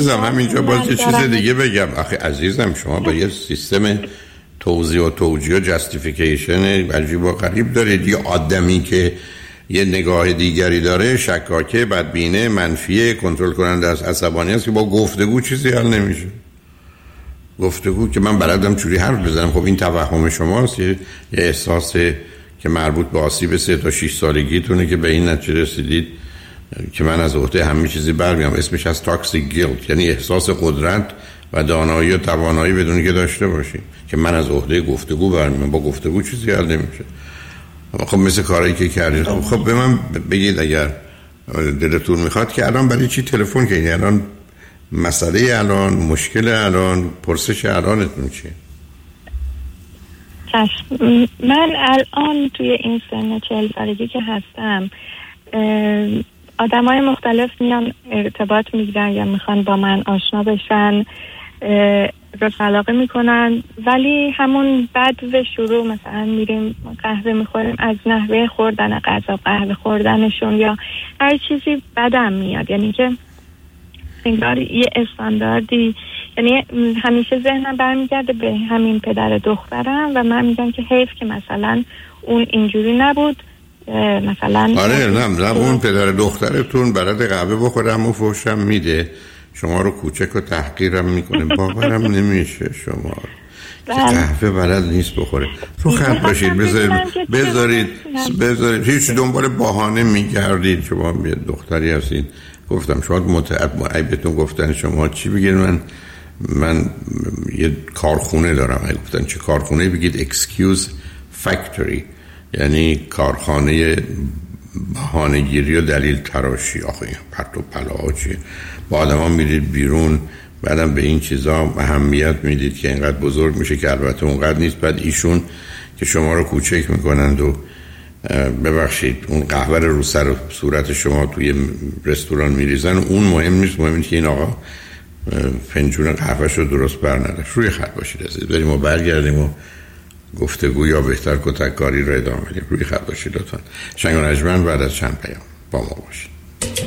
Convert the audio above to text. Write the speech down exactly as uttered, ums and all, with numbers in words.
عزیزم همینجا باز یه چیز دیگه بگم. آخه عزیزم شما با یه سیستم توضیح و توجیه و جستیفیکیشن عجیب و غریب دارید. یه آدمی که یه نگاه دیگری داره، شکاکه، بدبینه، منفیه، کنترل کننده از عصبانی است که با گفتگو چیزی حل نمیشه. گفتگو که من بلدم چوری حرف بزنم، خب این توهم شماست. یه احساس که مربوط به آسیب سه تا شش سالگیتونه که به این نتیجه رسیدید که من از عهده همه چیزی برمیام. اسمش از تاکسیک گیلت، یعنی احساس قدرت و دانایی و توانایی بدون که داشته باشیم که من از عهده گفتگو برمیام. با گفتگو چیزی حل نمیشه. خب مثل کارهایی که کردید. خب, خب به من بگید اگر دلتون میخواد که الان برای چی تلفن کردید؟ الان مسئله الان، مشکل الان، پرسش الانتون چیه؟ من الان توی این سن چهل سالگی که هستم، آدم های مختلف میان ارتباط میگیرن یا میخوان با من آشنا بشن، رفع علاقه میکنن، ولی همون بعد و شروع مثلا میریم قهوه میخوریم، از نحوه خوردن غذا، قهوه خوردنشون یا هر چیزی بدم میاد. یعنی که انگار یه استانداردی، یعنی همیشه ذهنم برمیگرده به همین پدر دخترم و من میگم که حیف که مثلا اون اینجوری نبود. مثلا آره نه نه اون پدر دخترتون برات قهوه بخوره همون فحشم میده، شما رو کوچک و تحقیرم میکنه. باورم نمیشه شما که قهوه بلد نیست بخوره. تو خط باشید، بذارید بذارید بذارید هیچ دنبال بهانه میگردید. شما یه دختری هستید، گفتم شما متعب عیبتون گفتن شما چی بگید؟ من من یه کارخونه دارم. گفتن چه کارخونه؟ بگید excuse factory، یعنی کارخانه بهانه‌گیری و دلیل تراشی. آخه پرت و پلاها چیه؟ با آدم ها میرید بیرون، بعدم به این چیزا اهمیت میدید که اینقدر بزرگ میشه که البته اونقدر نیست. بعد ایشون که شما رو کوچک میکنند و ببخشید اون قهوه رو سر صورت شما توی رستوران میریزن، اون مهم نیست. مهم اینه که این آقا فنجون قهوه‌شو درست برنداره. روی خط باشید عزیز، بریم و برگردیم و گفتگو یا بهتر کتککاری رو ادامه بدیم. روی خط باشید لطفاً. شنگ و نجمن بعد از چند پیام با ما باشید.